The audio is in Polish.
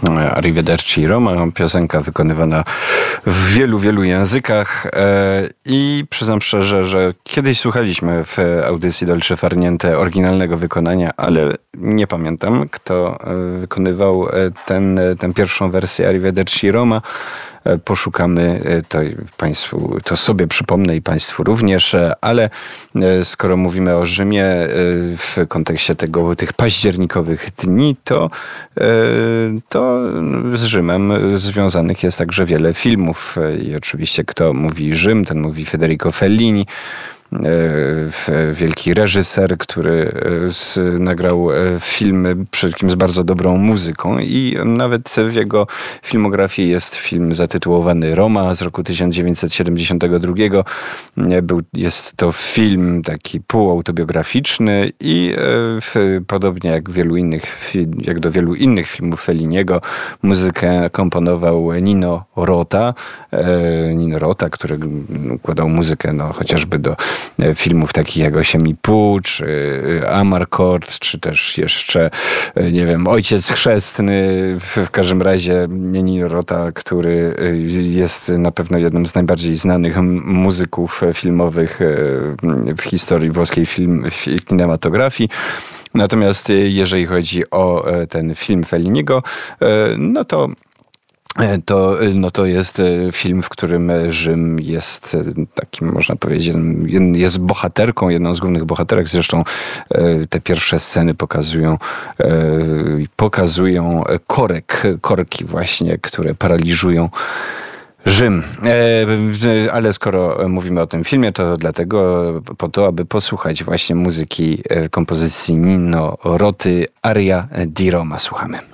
Arrivederci Roma, piosenka wykonywana w wielu, wielu językach i przyznam szczerze, że kiedyś słuchaliśmy w audycji Dolce Far Niente oryginalnego wykonania, ale nie pamiętam, kto wykonywał tę pierwszą wersję Arrivederci Roma. Poszukamy, to Państwu, to sobie przypomnę i Państwu również, ale skoro mówimy o Rzymie w kontekście tych październikowych dni, to z Rzymem związanych jest także wiele filmów i oczywiście kto mówi Rzym, ten mówi Federico Fellini, wielki reżyser, który nagrał filmy przede wszystkim z bardzo dobrą muzyką i nawet w jego filmografii jest film zatytułowany Roma z roku 1972. Jest to film taki półautobiograficzny i podobnie jak do wielu innych filmów Felliniego, muzykę komponował Nino Rota, który układał muzykę chociażby do filmów takich jak 8,5, czy Amarcord, czy też jeszcze, nie wiem, Ojciec Chrzestny. W każdym razie Nino Rota, który jest na pewno jednym z najbardziej znanych muzyków filmowych w historii włoskiej kinematografii. Natomiast jeżeli chodzi o ten film Felliniego, to jest film, w którym Rzym jest takim, można powiedzieć, jest bohaterką, jedną z głównych bohaterek. Zresztą te pierwsze sceny pokazują korki właśnie, które paraliżują Rzym. Ale skoro mówimy o tym filmie, to dlatego po to, aby posłuchać właśnie muzyki kompozycji Nino Roty, Aria di Roma. Słuchamy.